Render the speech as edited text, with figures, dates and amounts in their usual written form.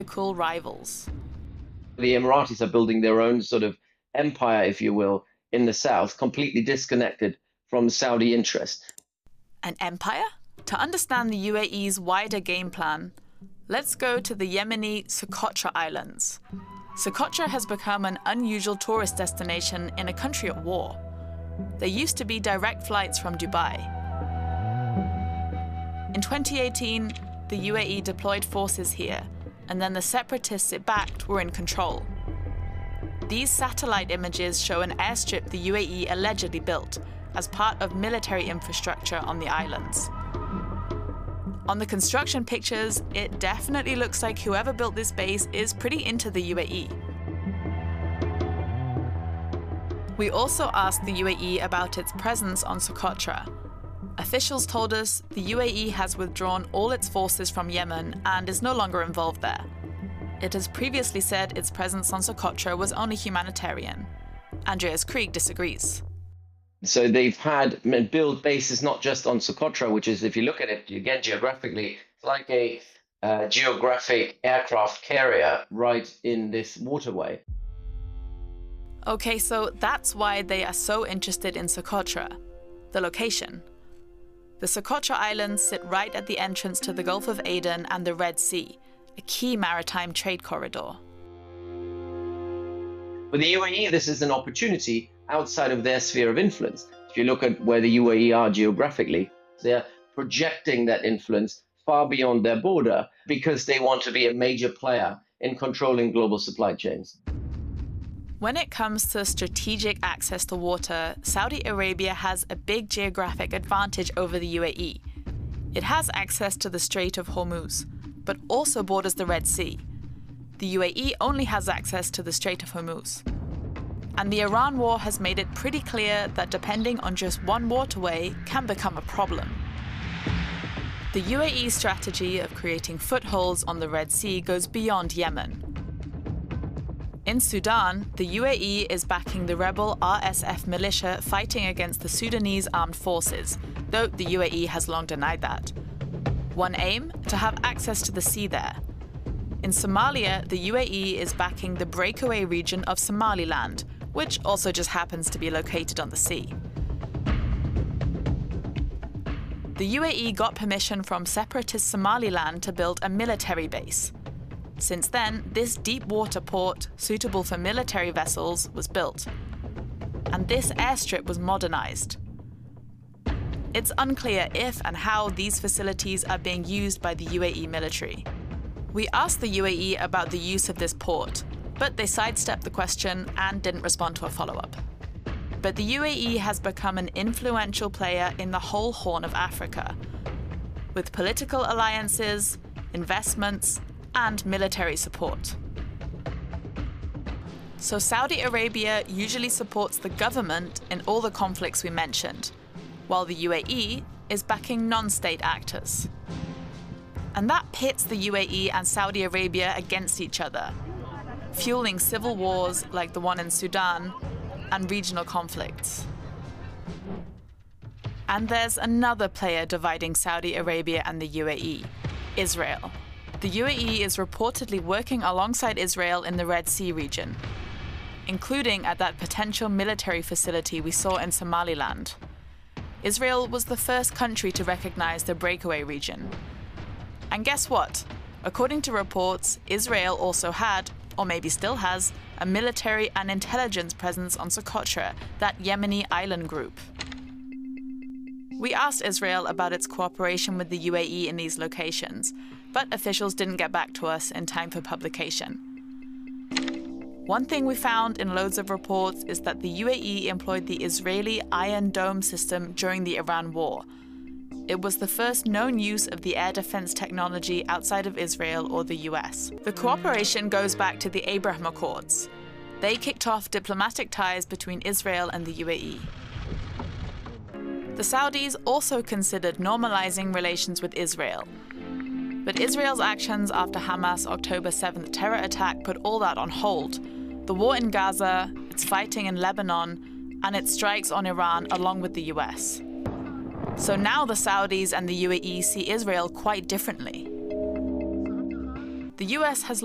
Cool rivals. The Emiratis are building their own sort of empire, if you will, in the south, completely disconnected from Saudi interest. An empire? To understand the UAE's wider game plan, let's go to the Yemeni Socotra Islands. Socotra has become an unusual tourist destination in a country at war. There used to be direct flights from Dubai. In 2018, the UAE deployed forces here, and then the separatists it backed were in control. These satellite images show an airstrip the UAE allegedly built as part of military infrastructure on the islands. On the construction pictures, it definitely looks like whoever built this base is pretty into the UAE. We also asked the UAE about its presence on Socotra. Officials told us the UAE has withdrawn all its forces from Yemen and is no longer involved there. It has previously said its presence on Socotra was only humanitarian. Andreas Krieg disagrees. So they've had build bases not just on Socotra, which is, if you look at it, again, geographically, it's like a geographic aircraft carrier right in this waterway. Okay, so that's why they are so interested in Socotra, the location. The Socotra Islands sit right at the entrance to the Gulf of Aden and the Red Sea, a key maritime trade corridor. For the UAE, this is an opportunity outside of their sphere of influence. If you look at where the UAE are geographically, they're projecting that influence far beyond their border because they want to be a major player in controlling global supply chains. When it comes to strategic access to water, Saudi Arabia has a big geographic advantage over the UAE. It has access to the Strait of Hormuz, but also borders the Red Sea. The UAE only has access to the Strait of Hormuz. And the Iran war has made it pretty clear that depending on just one waterway can become a problem. The UAE strategy of creating footholds on the Red Sea goes beyond Yemen. In Sudan, the UAE is backing the rebel RSF militia fighting against the Sudanese armed forces, though the UAE has long denied that. One aim? To have access to the sea there. In Somalia, the UAE is backing the breakaway region of Somaliland, which also just happens to be located on the sea. The UAE got permission from separatist Somaliland to build a military base. Since then, this deep water port, suitable for military vessels, was built. And this airstrip was modernized. It's unclear if and how these facilities are being used by the UAE military. We asked the UAE about the use of this port, but they sidestepped the question and didn't respond to a follow-up. But the UAE has become an influential player in the whole Horn of Africa, with political alliances, investments, and military support. So Saudi Arabia usually supports the government in all the conflicts we mentioned, while the UAE is backing non-state actors. And that pits the UAE and Saudi Arabia against each other, fueling civil wars like the one in Sudan and regional conflicts. And there's another player dividing Saudi Arabia and the UAE, Israel. The UAE is reportedly working alongside Israel in the Red Sea region, including at that potential military facility we saw in Somaliland. Israel was the first country to recognize the breakaway region. And guess what? According to reports, Israel also had, or maybe still has, a military and intelligence presence on Socotra, that Yemeni island group. We asked Israel about its cooperation with the UAE in these locations, but officials didn't get back to us in time for publication. One thing we found in loads of reports is that the UAE employed the Israeli Iron Dome system during the Iran war. It was the first known use of the air defense technology outside of Israel or the US. The cooperation goes back to the Abraham Accords. They kicked off diplomatic ties between Israel and the UAE. The Saudis also considered normalizing relations with Israel. But Israel's actions after Hamas' October 7th terror attack put all that on hold. The war in Gaza, its fighting in Lebanon, and its strikes on Iran along with the US. So now the Saudis and the UAE see Israel quite differently. The US has